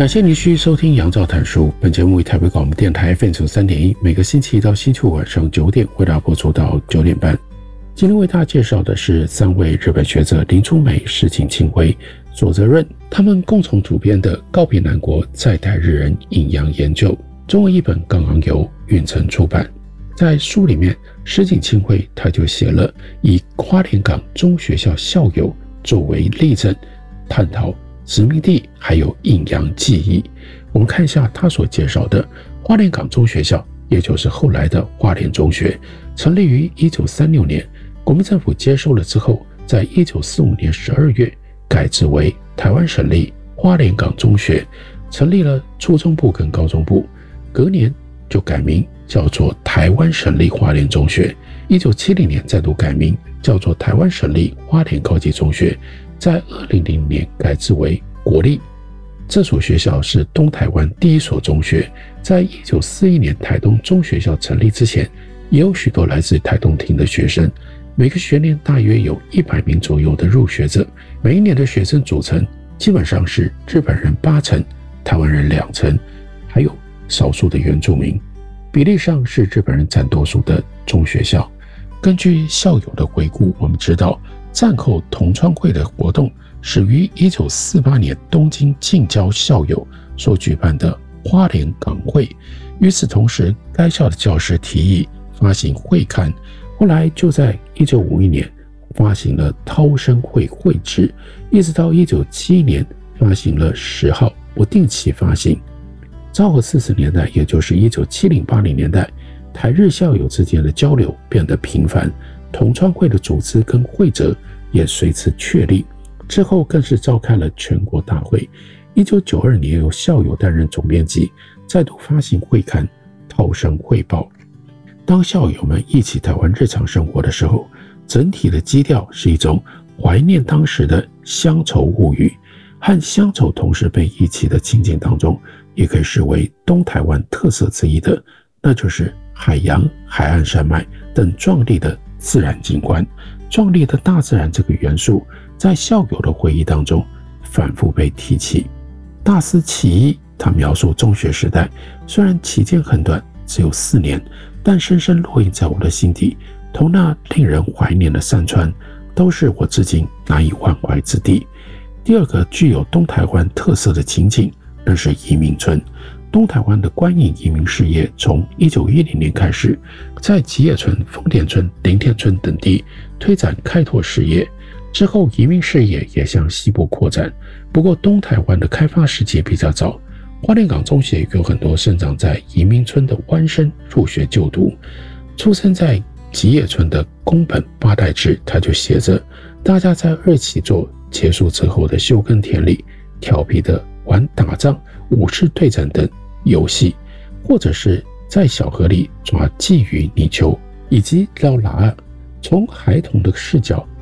感谢您继续收听杨照谈书，本节目以台北广播电台 FM 3.1，每个星期一到星期五晚上9点为大家播出到9点半。今天为大家介绍的是3位日本学者林初美、石井庆辉、佐泽润，他们共同主编的《告别南国在台日人阴阳研究》，中文译本刚刚由允晨出版。在书里面，石井庆辉他就写了以花莲港中学校校友作为例证，探讨殖民地还有阴阳记忆。我们看一下他所介绍的花莲港中学校，也就是后来的花莲中学，成立于1936年，国民政府接收了之后，在1945年12月改制为台湾省立花莲港中学，成立了初中部跟高中部，隔年就改名叫做台湾省立花莲中学，1970年再度改名叫做台湾省立花莲高级中学，在2000年改制为国立。这所学校是东台湾第一所中学，在1941年台东中学校成立之前，也有许多来自台东厅的学生，每个学年大约有100名左右的入学者，每一年的学生组成基本上是日本人8成，台湾人2成，还有少数的原住民，比例上是日本人占多数的中学校。根据校友的回顾，我们知道战后同窗会的活动始于1948年东京近郊校友所举办的花莲港会，与此同时该校的教师提议发行会刊，后来就在1951年发行了涛生会会志，一直到1971年发行了10号不定期发行。昭和40年代，也就是1970-80年代，台日校友之间的交流变得频繁，同窗会的组织跟会则也随之确立，之后更是召开了全国大会。1992年由校友担任总编辑，再度发行会刊《涛生汇报》。当校友们忆起台湾日常生活的时候，整体的基调是一种怀念当时的乡愁物语，和乡愁同时被忆起的情景当中，也可以视为东台湾特色之一的，那就是海洋、海岸山脉等壮丽的自然景观。壮丽的大自然这个元素在校友的回忆当中反复被提起。大肆起义，他描述中学时代虽然期间很短，只有4年，但深深烙印在我的心底，同那令人怀念的山川都是我至今难以忘怀之地。第二个具有东台湾特色的情景，那是移民村。东台湾的官营移民事业从1910年开始，在吉野村、丰田村、林田村等地推展开拓事业，之后移民事业也向西部扩展。不过东台湾的开发时期比较早，花莲港中学有很多生长在移民村的湾生入学就读。出生在吉野村的宫本八代志，他就写着，大家在二期作结束之后的休耕田里调皮的玩打仗、武士对战等游戏，或者是在小河里抓鲫鱼、泥鳅以及捞喇。从孩童的视角